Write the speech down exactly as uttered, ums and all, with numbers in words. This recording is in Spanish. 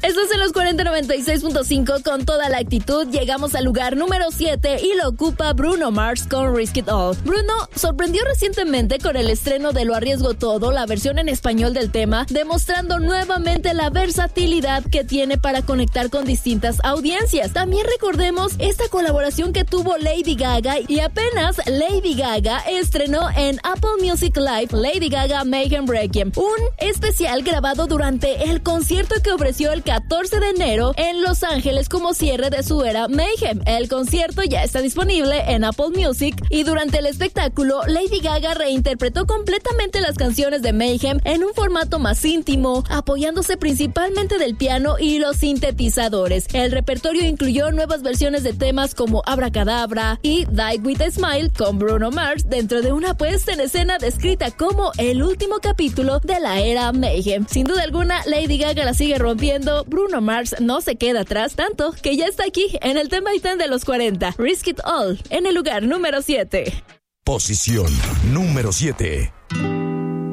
Estás en los cuarenta noventa y seis punto cinco con toda la actitud. Llegamos al lugar número siete y lo ocupa Bruno Mars con Risk It All. Bruno sorprendió recientemente con el estreno de Lo Arriesgo Todo, la versión en español del tema, demostrando nuevamente la versatilidad que tiene para conectar con distintas audiencias. También recordemos esta colaboración que tuvo Lady Gaga, y apenas Lady Gaga estrenó en Apple Music Live Lady Gaga Mayhem Requiem, un especial grabado durante el concierto que ofreció el catorce de enero en Los Ángeles como cierre de su era Mayhem. El concierto ya está disponible en Apple Music y durante el espectáculo Lady Gaga reinterpretó completamente las canciones de Mayhem en un formato más íntimo, apoyándose principalmente del piano y los sintetizadores. El repertorio incluyó nuevas versiones de temas como Abracadabra y Die With a Smile con Bruno Mars dentro de una puesta en escena descrita como el último capítulo de la era Mayhem. Sin duda alguna, Lady Gaga la sigue rompiendo. Bruno Mars no se queda atrás, tanto que ya está aquí en el tema y ten de los cuarenta. Risk It All en el lugar número siete. Posición número siete.